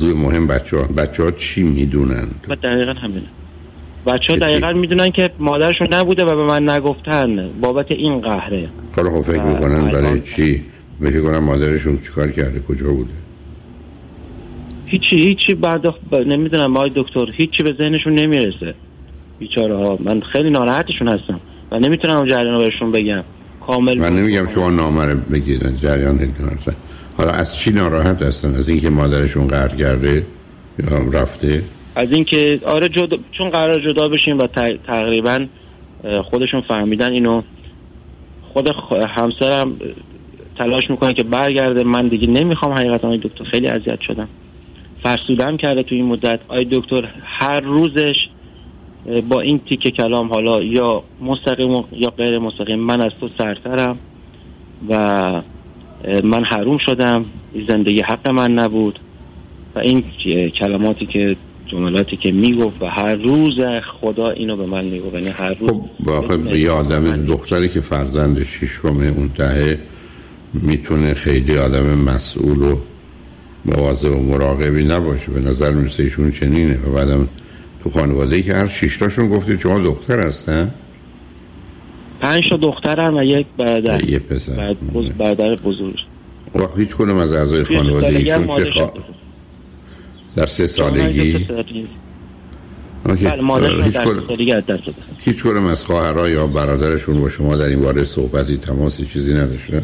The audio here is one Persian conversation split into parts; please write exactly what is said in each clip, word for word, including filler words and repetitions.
موضوع مهم بچه ها بچه ها چی میدونن؟ دقیقا همینه. بچه ها دقیقا میدونن که مادرشون نبوده و به من نگفتن بابت این قهره. خب خب فکر میکنن برای چی؟ فکر کنن مادرشون چیکار کرده، کجا بوده؟ هیچی هیچی بعد نمیدونم آقای دکتر، هیچی به ذهنشون نمیرسه بیچاره ها. من خیلی ناراحتشون هستم و نمیتونم اون جریان رو بهشون بگم کامل. من نمیگم شما نامره بگید، جریان نمیدونم. حالا از چی ناراحت هستن؟ از اینکه مادرشون قهر کرده یا رفته؟ از اینکه آره جدا، چون قرار جدا بشیم و تقریبا خودشون فهمیدن اینو. خود همسرم تلاش میکنه که برگرده. من دیگه نمیخوام حقیقتا آی دکتر، خیلی اذیت شدم، فرسودم کرده تو این مدت آی دکتر. هر روزش با این تیکه کلام، حالا یا مستقیم یا غیر مستقیم، من از تو سرترم و من حروم شدم، زندگی حق من نبود و این کلماتی که جملاتی که میگفت و هر روز خدا اینو به من میگفت. یعنی هر روز خب واقعا یه آدم دختری که فرزند ششمه اون ته میتونه خیلی آدم مسئول و مواظب و مراقبی نباشه. به نظر میرسه ایشون چنینه. و بعدم تو خانواده‌ای که هر شش تاشون گفتید شما دختر هستن؟ پنج تا دخترم و یک برادر. یه پسر. برادر بزرگ. و هیچ کدوم از اعضای خانواده ایشون چه خوا... در سه سالگی؟ بله مادرشون در سه سالگی از دست داد. هیچ کدوم از خواهرها یا برادرشون با شما در این باره صحبتی، تماسی، چیزی نداشته؟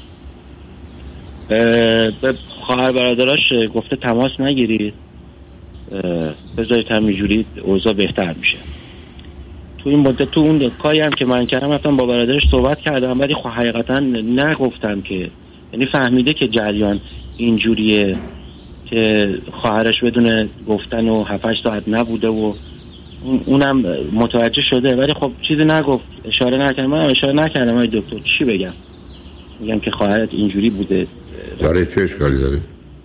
به خواهر برادراش گفته تماس نگیرید، بذارید همینجوری اوضاع بهتر میشه. تو این مدت تو اون کاری هم که من کردم رفتم با برادرش صحبت کردم، ولی خب حقیقتا نگفتم که، یعنی فهمیده که جریان اینجوریه که خواهرش بدون گفتن و هفت هشت ساعت نبوده و اونم متوجه شده، ولی خب چیزی نگفت، اشاره نکردم. من اشاره نکردم آقای دکتر، چی بگم؟ میگم که خواهرت اینجوری بوده. داره چه اشکالی داره؟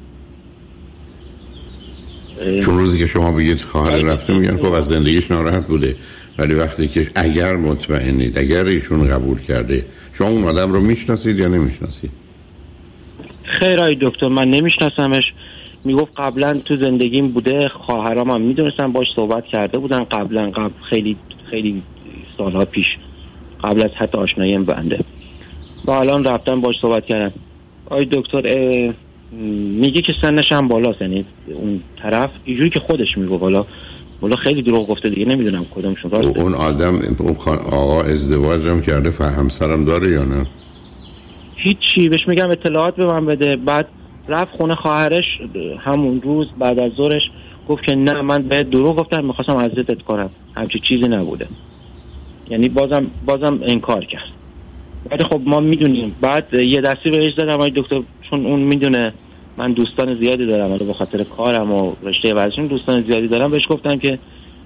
چون روزی که شما بگید خواهر رفته میگن خب از زندگیش ناراحت بوده، ولی وقتی که اگر مطمئنید، اگر ایشون قبول کرده، شما اون آدم رو میشناسید یا نمیشناسید؟ خیر آقای دکتر، من نمیشناسمش. میگفت قبلا تو زندگیم بوده، خواهرام هم میدونستم، باش صحبت کرده بودن قبلا، قبل خیلی خیلی سالها پیش، قبل از حتی آشناییم بنده. و الان رفتم باش صحبت کردم. آقای دکتر میگه که سنش هم بالاست، یعنی اون طرف اینجوری که خودش میگه، بالا بالا خیلی دروغ گفته دیگه، نمیدونم کدومشون راسته. اون آدم اون خان... آقا ازدواج هم کرده، همسرم داره یا نه؟ هیچی، بهش میگم اطلاعات به من بده. بعد رفت خونه خواهرش همون روز بعد از ظهرش گفت که نه من بهت دروغ گفتم، میخواستم اذیتت کنم، همچی چیزی نبوده. یعنی بازم بازم انکار کرد. ولی خب ما میدونیم. بعد یه دستی بهش زدم آقای دکتر، چون اون میدونه من دوستان زیادی دارم، ولی به خاطر کارم و رشته ورزشیم دوستان زیادی دارم، بهش گفتم که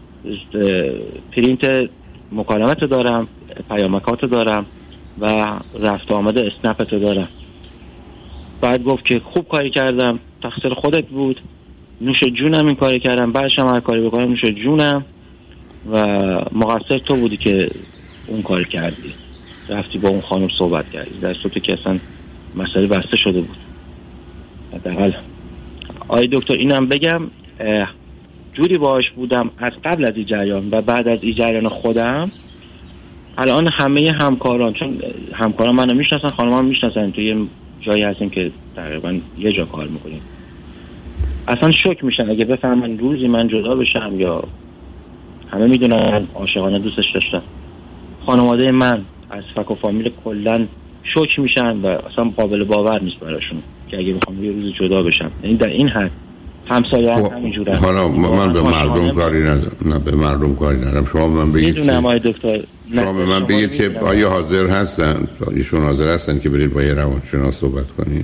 پرینت مکالمت دارم، پیامکات دارم و رفت آمده اسنپت دارم. بعد گفت که خوب کاری کردم، تقصیر خودت بود، نوش جونم این کاری کردم، بعدش هم هر کاری بکنم نوش جونم و مقصر تو بودی که اون کار کردی، رفتی با اون خانم صحبت کردی در صورتی که اصلا مسئله بسته شده بود. حداقل آی دکتر اینم بگم، جوری باهاش بودم از قبل از این جریان و بعد از این جریان خودم. الان همه همکاران، چون همکاران منو میشناسن، خانم‌ها میشناسن، توی جایی هستیم که تقریبا یه جا کار میکنیم، اصلا شوک میشن اگه بفهمن روزی من جدا بشم، یا همه میدونن عاشقانه دوستش داشتم. خانواده من از فک و فامیل کلن شوک میشن و اصلا قابل باور نیست براشون که اگه بخوام یه روز جدا بشم. یعنی در این حد همسایه هم همینجوره. حالا من به مردم کاری ندارم، نه به مردم کاری ندارم. شما من بگید میدونم آقای دکتر، شما به من بگید که آیا حاضر هستن، ایشون حاضر هستن که برید با یه روانشناس صحبت کنید؟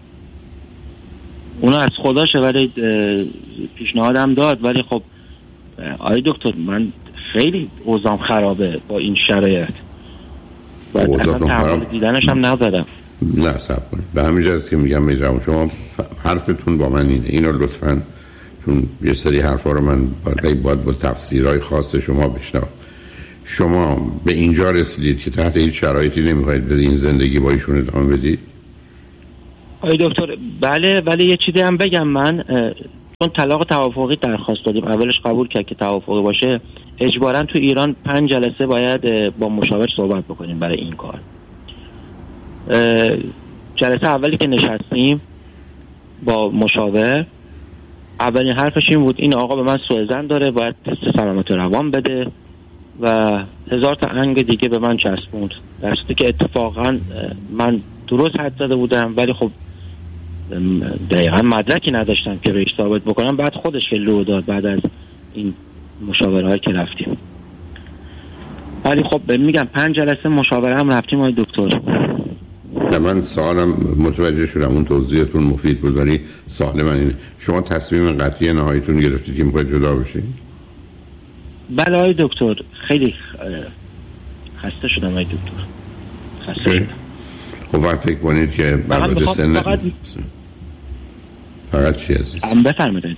اونا از خداشه، ولی پیشنهادم داد، ولی خب آقای دکتر من خیلی اوضاعم خرابه با این شرایط. بعد اصلا تحمل دیدنش هم ندارم. نه صبر کنید، به همین جاست که میگم میدونم شما حرفتون با من اینه، اینو لطفاً، چون یه سری حرفا رو من باید, باید با تفسیرهای خاص شما بشنوم. شما به اینجا رسیدید که تحت هیچ شرایطی نمیخواید به این زندگی با ایشون ادامه بدید؟ آقای دکتر بله، ولی یه چیزی هم بگم، من چون طلاق توافقی درخواست دادیم، اولش قبول کرد که توافقی باشه، اجباراً تو ایران پنج جلسه باید با مشاور صحبت بکنیم برای این کار. جلسه اولی که نشستیم با مشاور، اولین حرفش این بود این آقا به من سوء ظن داره، باید تست سلامت روان بده و هزار تا انگ دیگه به من چسبوند، در صورتی که اتفاقا من درست حد زده بودم، ولی خب دقیقا مدرکی نداشتم که بهش ثابت بکنم. بعد خودش که لو داد بعد از این مشاورهایی که رفتیم. ولی خب میگم پنج جلسه مشاوره هم رفتیم آقای دکتر. من سوالم متوجه شدم، اون توضیحتون مفید بود، ولی سوال من اینه شما تصمیم قطعی نهاییتون گرفتید که میخواید جدا بشید؟ بله آقای دکتر، خیلی خسته شدم آقای دکتر، خسته شدم. خب وقت فکر کنید که برباد سن فقط فقط چی عزیز؟ بفرمایید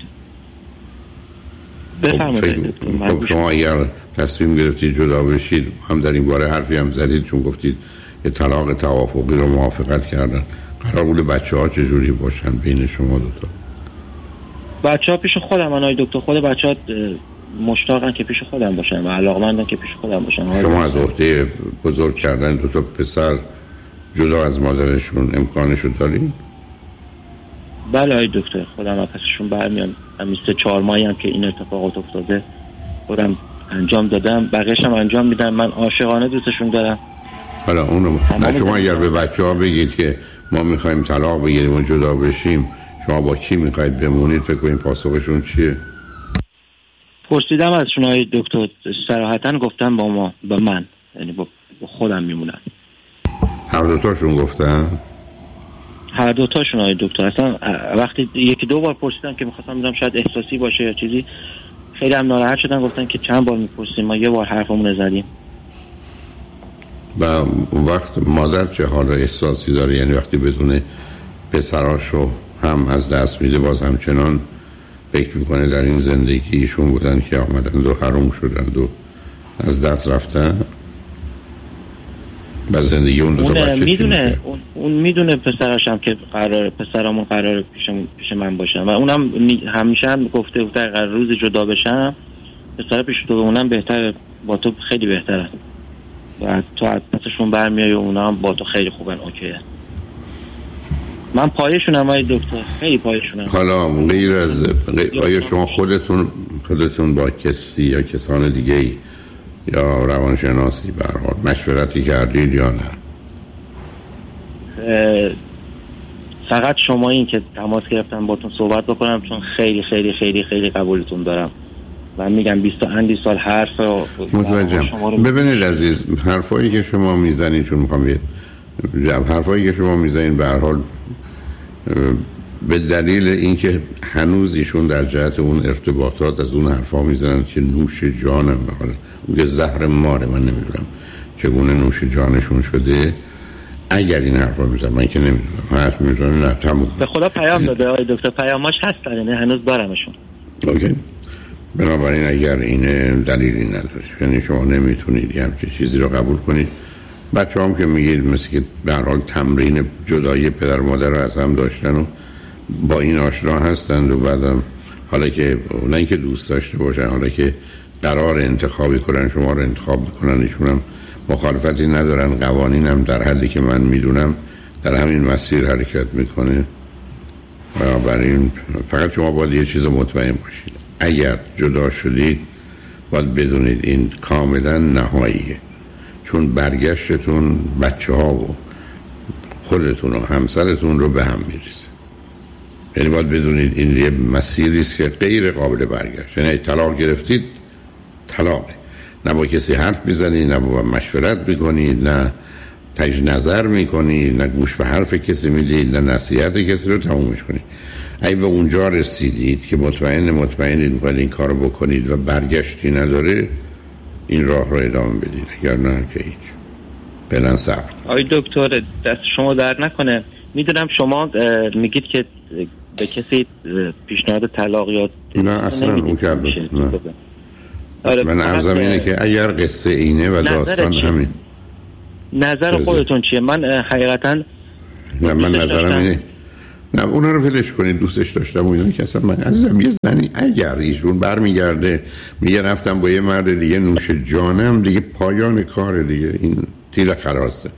بفرمایید. خب شما اگر تصمیم گرفتید جدا بشید، هم در این باره حرفی هم زدید چون گفتید یه طلاق توافقی رو موافقت کردن، قرار بود بچه ها چجوری باشن بین شما دوتا؟ بچه ها پیش خودم آقای دکتر، خود بچه ها مشتاقن که پیش خودم باشن و علاقمندن که پیش خودم باشن. شما از عهده بزرگ کردن دوتا پسر جدا از مادرشون امکانشو دارین؟ بله آقای دکتر، خودم از پسشون برمیام، همین سه چهار ماهی هم که این اتفاقات افتاده خودم انجام دادم، بقیه‌اش هم انجام میدم. من عاشقانه دوستشون دارم. حالا اونو نه شما اگر به بچه ها بگید که ما میخوایم طلاق بگیریم و جدا بشیم، شما با کی میخواید بمونید؟ فکر کنید پاسخشون چیه؟ پرسیدم ازشون آقای دکتر، صراحتاً گفتن با ما، با من، یعنی با خودم میمونن. هر دوتاشون گفتن؟ هر دوتاشون آقای دکتر. اصلا وقتی یکی دو بار پرسیدم که میخواستم بدونم شاید احساسی باشه یا چیزی، خیلی هم ناراحت شدن، گفتن که چند بار میپرسیم، ما یه بار حرفمون زدیم. و اون وقت مادر چه حال احساسی داره؟ یعنی وقتی بدونه پسراشو هم از دست میده، باز همچنان فکر میکنه در این زندگی ایشون بودن که آمدن دو حروم شدن دو از دست رفتن و زندگی اون دو تا بچه میدونه، اون, اون میدونه پسراش هم که قرار پسرامون قرار پیش, پیش من باشن و اونم همیشه هم گفته بود اگر روز جدا بشم پسر پیش تو اونم بهتره، با تو خیلی بهتره و تو از پسشون برمیای و اونا هم با تو خیلی خوبن. اوکیه، من پایشونم آقای دکتر، خیلی پایشونم. حالا غیر از آیا شما خودتون خودتون با کسی یا کسان دیگه ای یا روانشناسی به هر حال مشورتی کردید یا نه؟ فقط شما این که تماس گرفتم باتون صحبت بکنم، چون خیلی خیلی خیلی خیلی قبولتون دارم و میگم بیست اندی سال حرف و متوجهم. ببینید عزیز، حرفایی که شما میزنید، چون میخوام یه حرفایی که شما میزنید به هر حال به دلیل اینکه هنوز ایشون در جهت اون ارتباطات از اون حرفا میزنن که نوش جانم، حالا اون که زهر ماره، من نمیدونم چگونه نوش جانشون شده. اگر این حرفا میزنن، من که نمیدونم، حرف میزنن، نه تموم. به خدا پیام داده آقای دکتر، پیاماش هستن، یعنی هنوز دارمشون. اوکی، بنابراین اگر این دلیلی نداره، یعنی شما نمیتونید یه همچه چیزی رو قبول کنید. بچه هم که میگید مثل که به هر حال تمرین جدایی پدر مادر رو از هم داشتن و با این آشنا هستند و بعدم حالا که نه اینکه دوست داشته باشن، حالا که قرار انتخابی کنن شما رو انتخاب میکنن، ایشون هم مخالفتی ندارن، قوانین هم در حدی که من میدونم در همین مسیر حرکت میکنه. بنابراین فقط شما باید یه چیز مطمئن باشید، اگر جدا شدید باید بدونید این کاملا نهاییه، چون برگشتتون بچه ها و خودتون و همسرتون رو به هم میریزه. یعنی باید بدونید این یه مسیری است که غیر قابل برگشت. یعنی طلاق گرفتید، طلاقه، نه با کسی حرف میزنید، نه با مشورت میکنید، نه تجدید نظر میکنید، نه گوش به حرف کسی میدید، نه نصیحت کسی رو تمومش کنید. اگه به اونجا رسیدید که مطمئن مطمئنید میخواید این کارو بکنید و برگشتی نداره، این راه رو ادامه بدید، اگر نه که هیچ. بلن صبر. آقای دکتر دست شما در نکنه، میدونم شما میگید که به کسی پیشنهاد طلاق یا نه اصلا اون کرده آره، من عرضم اینه که اگر قصه اینه و داستان همین، نظر خودتون چیه؟ من حقیقتا نه من نظرم اینه نه اونا رو ولش کنید، دوستش داشتم و اینا که اصلا من عزیزم یه زنی اگر ایشون برمیگرده میگه رفتم با یه مرد دیگه نوش جانم دیگه پایان کار دیگه، این تیر خلاصه.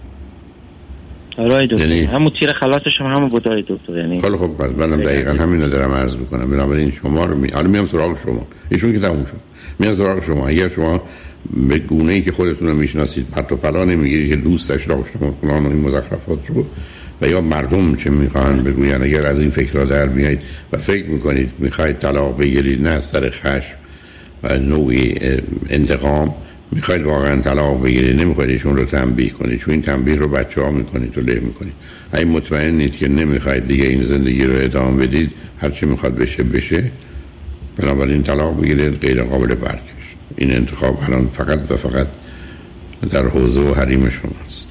آره دکتر یعنی همون تیر خلاصش هم همون بود آره دکتر. یعنی خیلی خب پس منم دقیقاً همین رو دارم عرض میکنم. بنابراین شما رو می حالا میام سراغ شما، ایشون که تموم شد میام سراغ شما. اگر شما به گونه‌ای که خودتون رو میشناسید پرت و پلا نمیگیرید که دوستش داشتم و فلان و این مزخرفات رو و یا مردم چه میخوان بگوین، اگر از این فکرها در بیایید و فکر میکنید میخواید طلاق بگیرید نه سر خشم و نوعی انتقام، میخواید واقعا طلاق بگیرید نمیخواید ایشون رو تنبیه کنید، چون این تنبیه رو بچه ها میکنید و له میکنید. اگه مطمئنید که نمیخواید دیگه این زندگی رو ادامه بدید، هرچی میخواد بشه بشه، بنابراین طلاق بگیرید، غیر قابل برگشت. این انتخاب الان فقط و فقط در حوزه و حریم شماست.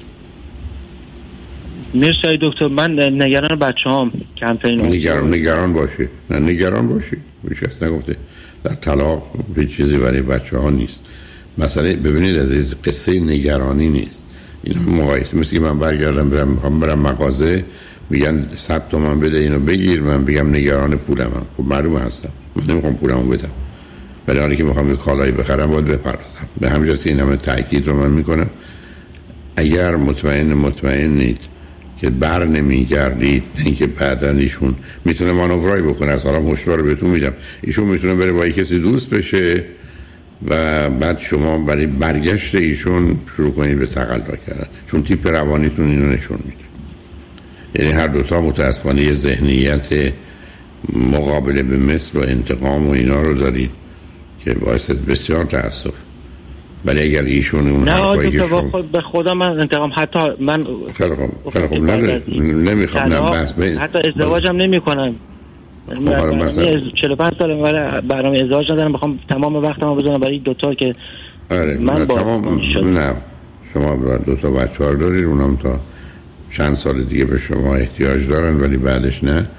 مرسی دکتر. من نگران بچه‌هام کمترین نگران نگران باشید، نه نگران باشید، هیچ کس نگفته در طلاق هیچ چیزی برای بچه‌ها نیست. مسئله ببینید عزیز، قصه نگرانی نیست. اینا مقایسه مثل که من برگردم برم میخوام برم مغازه میگن صد تومن بده اینو بگیر، من بگم نگران پولمم. خب معلومه هستم من نمیخوام پولمو بدم، ولی حالی که میخوام یه کالایی بخرم باید بپردازم. به همین جاست این همه تاکید رو من میکنم. اگر مطمئن مطمئنید که بر نمیگردید، اینکه بعداً ایشون میتونه مانورایی بکنه، از حالا هشدار بهتون میدم، ایشون میتونه بره با کسی دوست بشه و بعد شما برای برگشت ایشون شروع کنید به تقلا کردن، چون تیپ روانیتون اینو نشون میده. یعنی هر دوتا متاسفانه یه ذهنیت مقابله به مثل و انتقام و اینا رو دارید که باعث بسیار تأسف. ولی اگر ایشون اون حرفایی که شما خود به خدا من انتقام حتی من خیلی خوب خیلی خوب نمیخوام نه بس حتی ازدواجم نمیکنم. من چهل و پنج سال برنامه ازدواج ندارم، بخوام تمام وقتمو بذارم برای دو تا که آره من با تمام نه شما دو تا بچه‌ها دارید، اونم تا چند سال دیگه به شما احتیاج دارن ولی بعدش نه.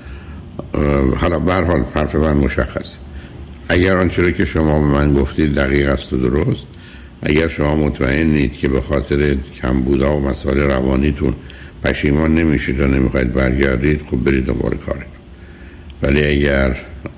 حالا به هر حال حرف من مشخص. اگر آنچه که شما به من گفتید دقیق است و درست، اگر شما مطمئنید که به خاطر کمبودا و مسائل روانیتون پشیمان نمیشید و نمیخواید برگردید، خب برید دنبال کارتون. ولی اگر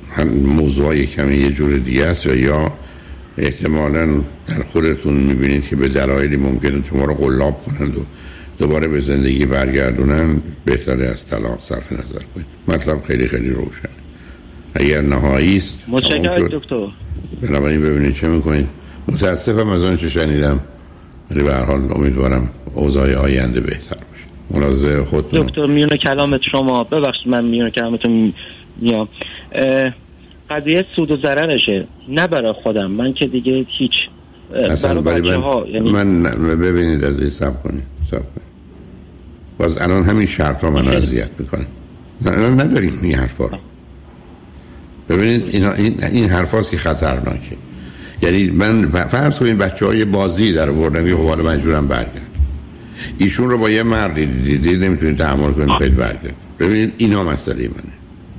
موضوع کمی یه جور دیگه است و یا احتمالاً در خودتون میبینید که به دلایلی ممکنه شما رو قلاب کنند و دوباره به زندگی برگردونن، بهتره از طلاق صرف نظر کنید. مطلب خیلی خیلی روشن. اگر نهایی است متشکرم دکتر. بنابراین ببینید چه میکنید. متاسفم از آن چه شنیدم، ولی به هر حال امیدوارم اوضاع آینده بهتر باشه. ملاحظه خودتون. دکتر میونه کلامت شما، ببخشید من میونه کلامتون میام، قضیه سود و ضررشه، نه برای خودم، من که دیگه هیچ برای بچه ها. یعنی من ببینید از این سب کنید سب کنید باز الان همین شرط ها من اذیت میکنه. نه نداریم این حرفا رو. ببینید اینا این این حرفاست که خطرناکه. یعنی من فرض کنید بچه های بازی در آوردن که خب حالا مجبورم برگرد، ایشون رو با یه مردی دیدید نمیتونید تحمل کنید خیلی برگرد. ببینید اینا مسئله منه،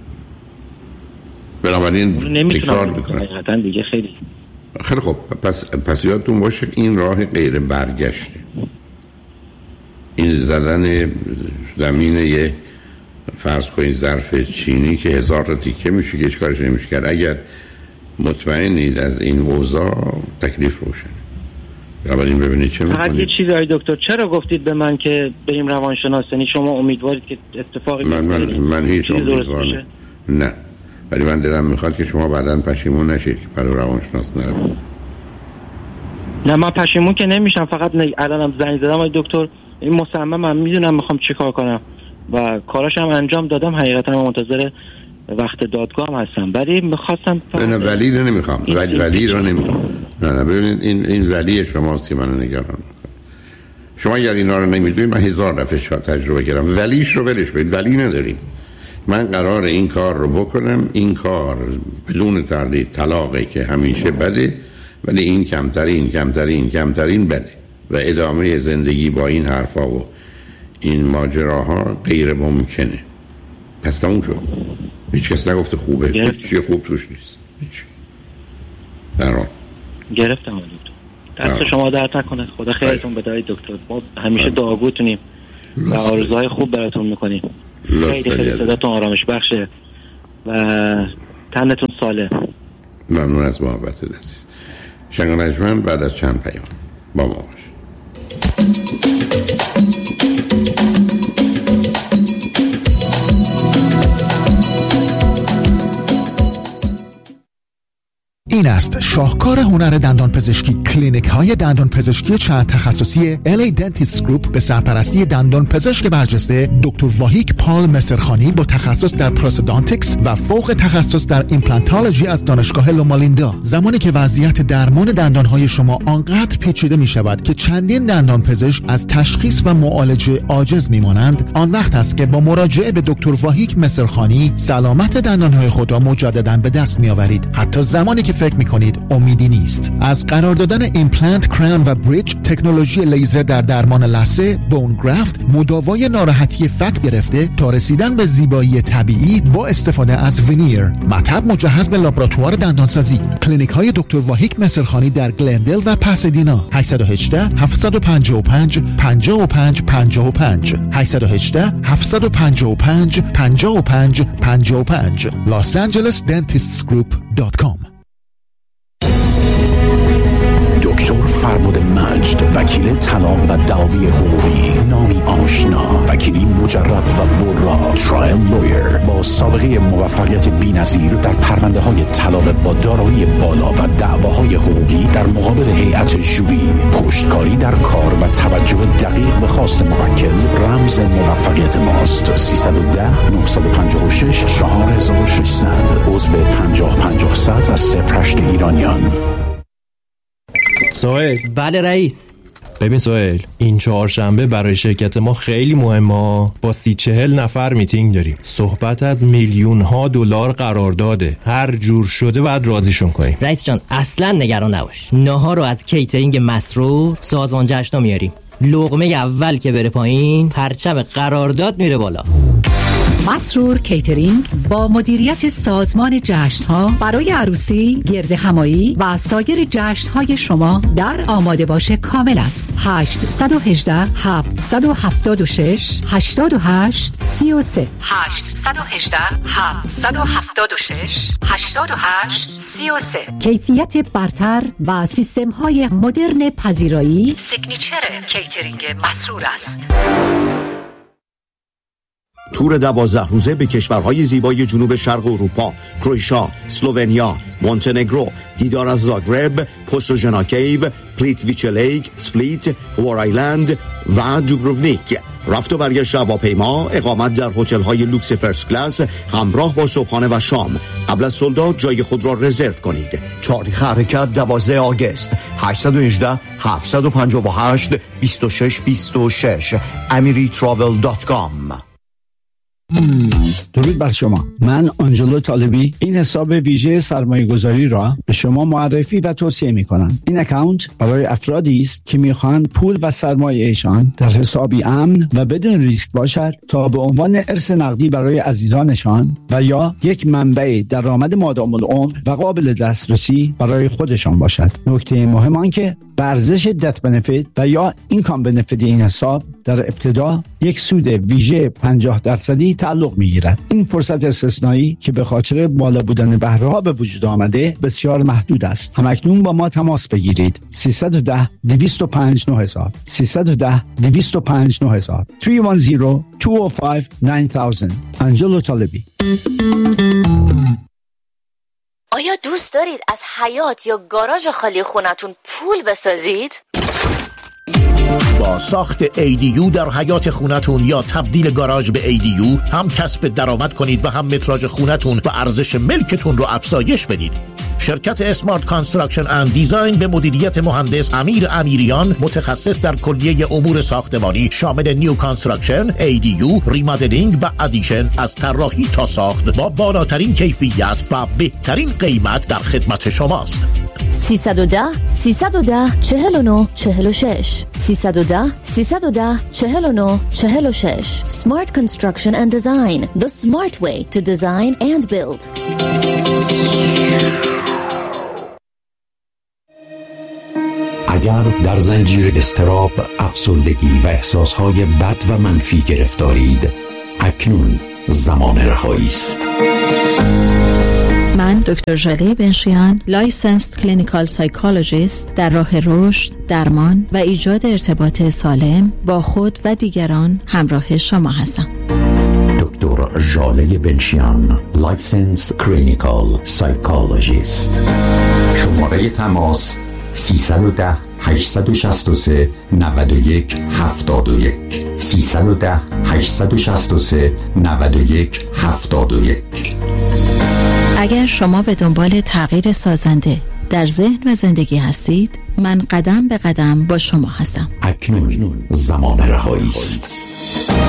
بنابراین تکرار میکنم حقیقتا دیگه خیلی خیلی خوب. پس پس یادتون باشه این راه غیر برگشته، این زدن زمین یه فرض کنید ظرف چینی که هزار تا تیکه میشه که هیچ کارش نمیشه کرد. اگر مطمئنید از این اوضاع تکلیف روشن، بنابراین ببینید چه میکنید. فقط یه چیزی آقای دکتر، چرا گفتید به من که بریم روانشناس؟ یعنی شما امیدوارید که اتفاقی من من, من هیچ امیدوارم نه، ولی من دلم میخواد که شما بعداً پشیمون نشید که برای روانشناس نرید. نه من پشیمون که نمیشم، فقط الانم زنگ زدم آقای دکتر، این مصممم میدونم میخوام چیکار کنم و کاراشم انجام دادم، حقیقتا منتظر وقت دادگاه هم هستم، ولی میخواستم نه نه ولی رو نمیخوام، ولی ولی رو نمیخوام. نه نه ببینید این این ولی شماست که منو نگران میکنه. شما اگر اینا رو نمیدونید، من هزار دفعه شاید تجربه کردم، ولیش رو ولش کنید، ولی نداریم. من قرار این کار رو بکنم، این کار بدون تردید طلاقه که همیشه بده، ولی این کمترین کمترین کمترین بده و ادامه زندگی با این حرفا و این ماجراها غیر ممکنه. پس تموم شد. هیچ کس نگفته خوبه، هیچ چیه خوب توش نیست، هیچ. دران گرفتم دکتر، دست شما درد نکنه، خدا خیرتون بده دکتر. ما همیشه دعاگوتونیم و آرزوهای خوب براتون میکنیم. خیلی خیلی صداتون آرامش بخشه و تنتون سالم. ممنون از محبت عزیز. شنگانجمن بعد از چند پیام با ما باش. این است شاهکار هنر دندان پزشکی. کلینیک های دندان پزشکی چند تخصصی ال ای Dentist Group به سرپرستی دندان پزشک برجسته دکتر واهیک پال مسرخانی با تخصص در پروستودانتیکس و فوق تخصص در ایمپلانتولوژی از دانشگاه لومالیندا. زمانی که وضعیت درمان دندان های شما آنقدر پیچیده می شود که چندین دندان پزشک از تشخیص و معالجه عاجز می مانند، آن وقت است که با مراجعه به دکتر واهیک مسرخانی سلامت دندان های خود را مجددا به دست می آورید، حتی زمانی که فکر میکنید امیدی نیست. از قرار دادن ایمپلنت، کراون و بریج، تکنولوژی لیزر در درمان لثه، بون گرافت، مداوای ناراحتی فک گرفته تا رسیدن به زیبایی طبیعی با استفاده از ونیر، مطب مجهز به لابراتوار دندانسازی. کلینیک های دکتر واهیک مسرخانی در گلندل و پاسادینا. هشت یک هشت هفت پنج پنج پنج پنج پنج پنج هشت یک هشت هفت پنج پنج پنج پنج پنج پنج los angeles dentists group dot com. دکتر فربد مجد، وکیل طلاق و دعاوی حقوقی، نامی آشنا، وکیلی مجرب و برا، ترایل لویر با سابقه موفقیت بی‌نظیر در پرونده های طلاق با دارایی بالا و دعواهای حقوقی در مقابل هیئت ژوری. پشتکاری در کار و توجه دقیق به خواست موکل رمز موفقیت ماست. سیصد و ده نهصد و پنجاه و شش چهار هزار و ششصد، عضو پنجاه پنجاه صد و صفر هشت ایرانیان. سهیل. بله رئیس. ببین سهیل، این چهارشنبه برای شرکت ما خیلی مهمه. با سی چهل نفر میتینگ داریم. صحبت از میلیون ها دلار قرارداده. هر جور شده باید راضیشون کنیم. رئیس جان اصلا نگران نباش. ناهار رو از کیترینگ مسرور سازمان جشنا میاریم. لقمه اول که بره پایین پرچم قرارداد میره بالا. مسرور کیترینگ با مدیریت سازمان جشن‌ها برای عروسی، گرد همایی و سایر جشن‌های شما در آماده باش کامل است. هشت یک هشت هفت هفت شش هشت هشت سه سه هشت یک هشت هفت هفت شش هشت هشت سه سه. کیفیت برتر و سیستم‌های مدرن پذیرایی سیگنیچر کیترینگ مسرور است. تور دوازده روزه به کشورهای زیبای جنوب شرق اروپا، کرواتیا، اسلوونیا، مونتنگرو، دیدار از زاگرب، پوستوژنا کیو، پلیتویچ لیک، سپلیت، وارایلند و دوبروونیک. رفت و برگشت هواپیما، اقامت در هتل‌های لوکس فرست کلاس همراه با صبحانه و شام. قبل از سولداد جای خود را رزرو کنید. تاریخ حرکت دوازده آگوست. هشت یک هشت هفت پنج هشت دو شش دو شش امری تراول دات کام. درود بر شما. من آنجلو طالبی این حساب ویژه سرمایه گذاری را به شما معرفی و توصیه می کنم. این اکانت برای افرادی است که می خواهند پول و سرمایه ایشان در حسابی امن و بدون ریسک باشد تا به عنوان ارث نقدی برای عزیزانشان و یا یک منبع درآمد مادام العمر و قابل دسترسی برای خودشان باشد. نکته مهم آن که ارزش دت بنفیت و یا اینکام بنفیت این حساب در ابتدا یک سود ویژه پنجاه درصدی تعلق می‌گیرد. این فرصت استثنایی که به خاطر بالا بودن بهره ها به وجود آمده بسیار محدود است. همکنون با ما تماس بگیرید. سیصد و ده دویست و پنج نه هزار سیصد و ده دویست و پنج نه هزار سه یک صفر دو صفر پنج نه هزار. آنجلو طالبی. آیا دوست دارید از حیاط یا گاراژ خالی خونتون پول بسازید؟ با ساخت ای دی یو در حیاط خونتون یا تبدیل گاراژ به ای دی یو هم کسب درآمد کنید و هم متراژ خونتون و ارزش ملکتون رو افزایش بدید. شرکت اسمارت کانستراکشن اند دیزاین به مدیریت مهندس امیر امیریان، متخصص در کلیه امور ساختمانی شامل نیو کانستراکشن، ای دی یو، ریمادلینگ و ادیشن از طراحی تا ساخت با بالاترین کیفیت و بهترین قیمت در خدمت شماست. سیصد و ده سیصد و ده چهل و نه چهل و شش سیصد و ده سیصد و ده چهل و نه چهل و شش. Smart Construction and Design, the smart way to design and build. اگر در زنجیر اضطراب، افسردگی و احساسهای بد و منفی گرفتارید، اکنون زمان رهایی است. من دکتر ژاله بنشیان، لایسنسد کلینیکال سایکولوژیست، در راه رشد، درمان و ایجاد ارتباط سالم با خود و دیگران همراه شما هستم. دکتر ژاله بنشیان، لایسنسد کلینیکال سایکولوژیست. شماره تماس سیصد و ده هشتصد و شصت و سه نود و یک هفتاد و یک سیصد و ده هشتصد و شصت و سه نود و یک هفتاد و یک. اگر شما به دنبال تغییر سازنده در ذهن و زندگی هستید، من قدم به قدم با شما هستم. اکنون زمان رهایی است.